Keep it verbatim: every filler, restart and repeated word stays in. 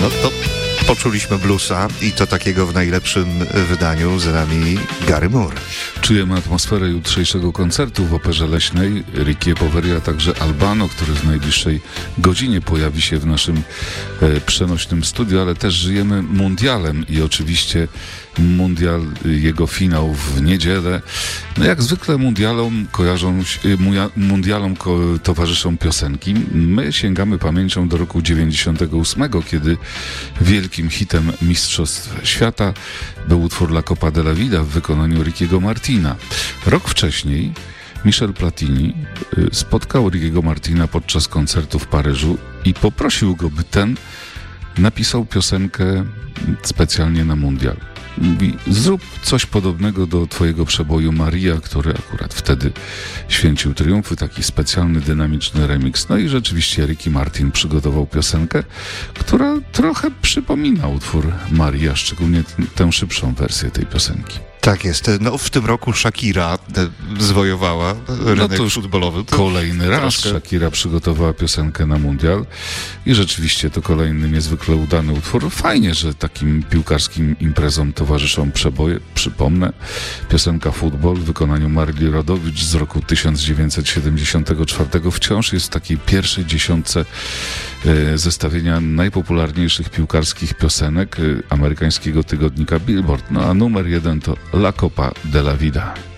No to poczuliśmy bluesa i to takiego w najlepszym wydaniu. Z nami Gary Moore. Czujemy atmosferę jutrzejszego koncertu w Operze Leśnej. Ricky Poveri, a także Albano, który w najbliższej godzinie pojawi się w naszym e, przenośnym studiu, ale też żyjemy mundialem i oczywiście mundial, jego finał w niedzielę. No jak zwykle mundialom kojarzą się, mundialom ko, towarzyszą piosenki. My sięgamy pamięcią do roku dziewięćdziesiątego ósmego, kiedy wielkim hitem Mistrzostw Świata był utwór La Copa de la Vida w wykonaniu Rickiego Martina. Rok wcześniej Michel Platini spotkał Rickiego Martina podczas koncertu w Paryżu i poprosił go, by ten napisał piosenkę specjalnie na mundial. Mówi, zrób coś podobnego do twojego przeboju Maria, który akurat wtedy święcił triumfy, taki specjalny, dynamiczny remix. No i rzeczywiście Ricky Martin przygotował piosenkę, która trochę przypomina utwór Maria, szczególnie t- tę szybszą wersję tej piosenki. Tak jest. No w tym roku Shakira zwojowała rynek no to już futbolowy. To kolejny raz troszkę... Shakira przygotowała piosenkę na mundial i rzeczywiście to kolejny niezwykle udany utwór. Fajnie, że takim piłkarskim imprezom towarzyszą przeboje. Przypomnę, piosenka Futbol w wykonaniu Marli Rodowicz z roku tysiąc dziewięćset siedemdziesiątego czwartego wciąż jest w takiej pierwszej dziesiątce e, zestawienia najpopularniejszych piłkarskich piosenek e, amerykańskiego tygodnika Billboard. No a numer jeden to La Copa de la Vida.